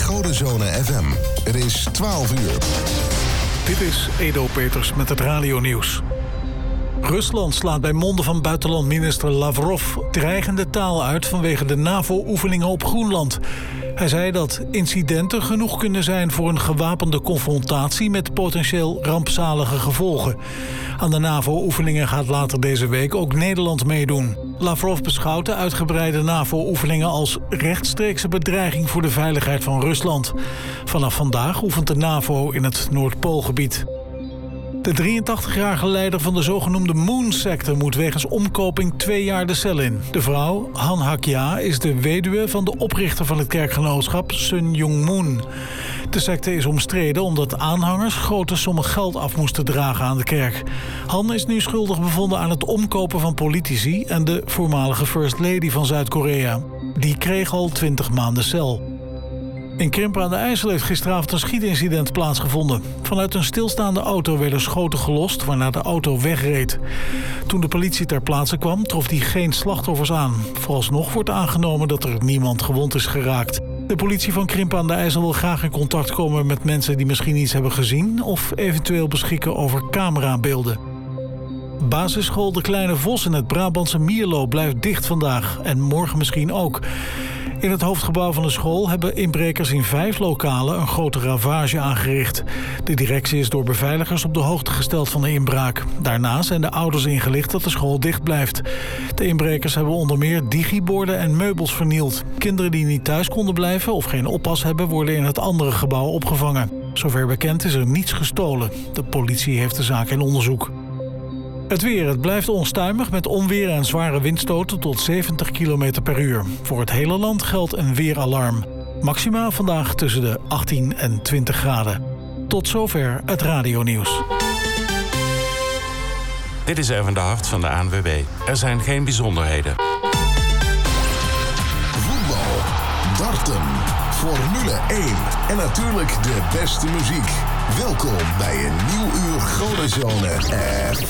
Godenzone FM. Het is 12 uur. Dit is Edo Peters met het radionieuws. Rusland slaat bij monden van buitenlandminister Lavrov dreigende taal uit vanwege de NAVO-oefeningen op Groenland. Hij zei dat incidenten genoeg kunnen zijn voor een gewapende confrontatie met potentieel rampzalige gevolgen. Aan de NAVO-oefeningen gaat later deze week ook Nederland meedoen. Lavrov beschouwt de uitgebreide NAVO-oefeningen als rechtstreekse bedreiging voor de veiligheid van Rusland. Vanaf vandaag oefent de NAVO in het Noordpoolgebied. De 83-jarige leider van de zogenoemde Moon-secte moet wegens omkoping 2 jaar de cel in. De vrouw, Han Hak-ja, is de weduwe van de oprichter van het kerkgenootschap, Sun Myung Moon. De secte is omstreden omdat aanhangers grote sommen geld af moesten dragen aan de kerk. Han is nu schuldig bevonden aan het omkopen van politici en de voormalige first lady van Zuid-Korea. Die kreeg al 20 maanden cel. In Krimpen aan de IJssel heeft gisteravond een schietincident plaatsgevonden. Vanuit een stilstaande auto werden schoten gelost, waarna de auto wegreed. Toen de politie ter plaatse kwam, trof die geen slachtoffers aan. Vooralsnog wordt aangenomen dat er niemand gewond is geraakt. De politie van Krimpen aan de IJssel wil graag in contact komen met mensen die misschien iets hebben gezien of eventueel beschikken over camerabeelden. Basisschool De Kleine Vos in het Brabantse Mierlo blijft dicht vandaag en morgen misschien ook. In het hoofdgebouw van de school hebben inbrekers in 5 lokalen een grote ravage aangericht. De directie is door beveiligers op de hoogte gesteld van de inbraak. Daarna zijn de ouders ingelicht dat de school dicht blijft. De inbrekers hebben onder meer digiborden en meubels vernield. Kinderen die niet thuis konden blijven of geen oppas hebben, worden in het andere gebouw opgevangen. Zover bekend is er niets gestolen. De politie heeft de zaak in onderzoek. Het weer. Het blijft onstuimig met onweer en zware windstoten tot 70 km per uur. Voor het hele land geldt een weeralarm. Maximaal vandaag tussen de 18 en 20 graden. Tot zover het radionieuws. Dit is Erwin de Hart van de ANWB. Er zijn geen bijzonderheden. Voetbal, darten, Formule 1 en natuurlijk de beste muziek. Welkom bij een nieuw uur Godenzone FM.